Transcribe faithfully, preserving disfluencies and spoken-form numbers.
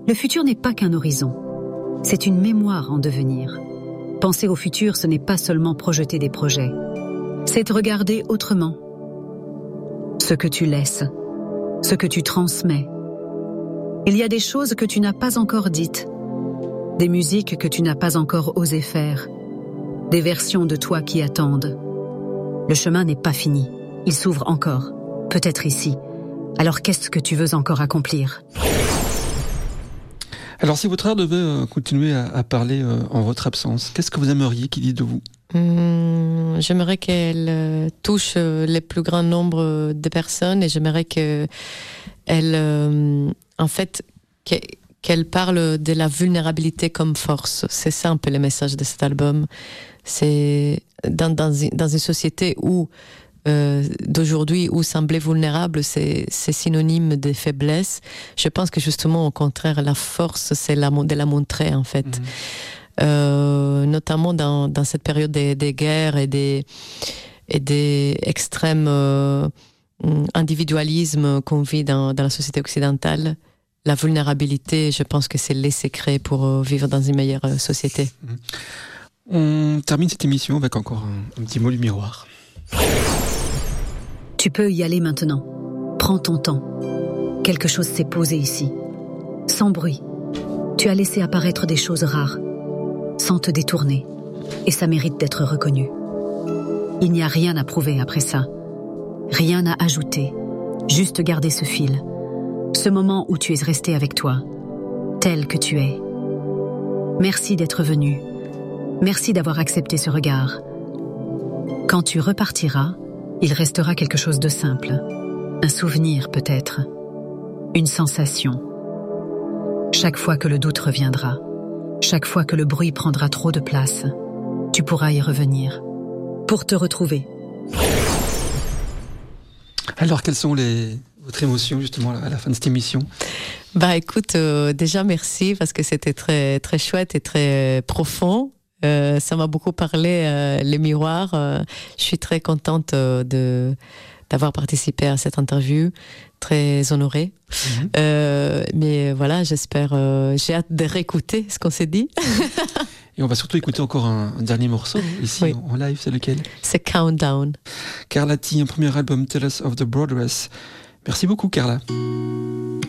Le futur n'est pas qu'un horizon. C'est une mémoire en devenir. Penser au futur, ce n'est pas seulement projeter des projets. C'est te regarder autrement. Ce que tu laisses, ce que tu transmets. Il y a des choses que tu n'as pas encore dites, des musiques que tu n'as pas encore osé faire, des versions de toi qui attendent. Le chemin n'est pas fini, il s'ouvre encore, peut-être ici. Alors qu'est-ce que tu veux encore accomplir ? Alors si votre art devait continuer à, à parler en votre absence, qu'est-ce que vous aimeriez qu'il dise de vous ? Hum, j'aimerais qu'elle euh, touche euh, le plus grand nombre de personnes et j'aimerais que elle, euh, en fait, que, qu'elle parle de la vulnérabilité comme force. C'est ça un peu le message de cet album. C'est dans, dans, dans une société où euh, d'aujourd'hui où sembler vulnérable, c'est, c'est synonyme de faiblesse. Je pense que justement, au contraire, la force, c'est la, de la montrer en fait. Mmh. Euh, notamment dans, dans cette période des, des guerres et des, et des extrêmes euh, individualismes qu'on vit dans, dans la société occidentale. La vulnérabilité, je pense que c'est les secrets pour vivre dans une meilleure société. On termine cette émission avec encore un, un petit mot du miroir. Tu peux y aller maintenant. Prends ton temps. Quelque chose s'est posé ici. Sans bruit. Tu as laissé apparaître des choses rares. Sans te détourner. Et ça mérite d'être reconnu. Il n'y a rien à prouver après ça. Rien à ajouter. Juste garder ce fil. Ce moment où tu es resté avec toi. Tel que tu es. Merci d'être venu. Merci d'avoir accepté ce regard. Quand tu repartiras, il restera quelque chose de simple. Un souvenir peut-être. Une sensation. Chaque fois que le doute reviendra. Chaque fois que le bruit prendra trop de place, tu pourras y revenir. Pour te retrouver. Alors, quelles sont les, votre émotion justement à la fin de cette émission ? Bah écoute, euh, déjà merci parce que c'était très, très chouette et très profond. Euh, ça m'a beaucoup parlé, euh, les miroirs. Euh, je suis très contente euh, de, d'avoir participé à cette interview. Très honorée. Mmh. Euh, mais voilà, j'espère... Euh, j'ai hâte de réécouter ce qu'on s'est dit. Et on va surtout écouter encore un, un dernier morceau ici oui. en, en live, c'est lequel ? C'est Countdown. Carla T, un premier album, Tell Us of the Broadress. Merci beaucoup, Carla.